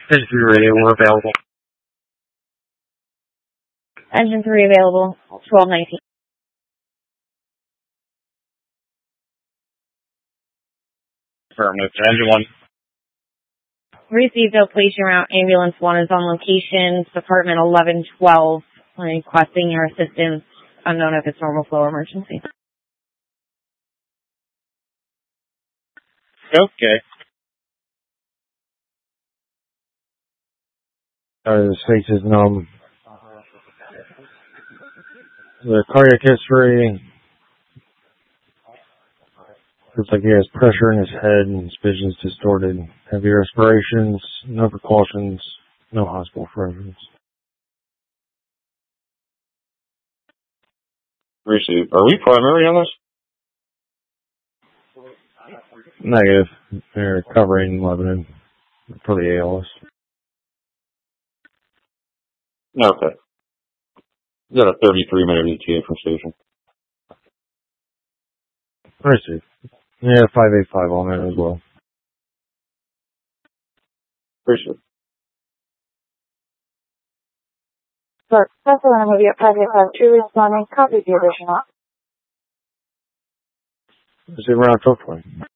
Engine 3 radio, we're available. Engine 3 available, 1219. Affirmative. Engine 1. Received, Operation Route Ambulance 1 is on location, Department 1112, requesting your assistance, unknown if it's normal flow or emergency. Okay. His face is numb. The cardiac history looks like he has pressure in his head and his vision's distorted. Heavy respirations, no precautions, no hospital presence. Received. Are we primary on this? Negative. They're covering Lebanon for the ALS. Okay. We got a 33-minute ETA from station. Received. Yeah, 585 on it as well. Appreciate it. Sir, that's the one will be at 585 responding. Copy the additional. Is it around 1220?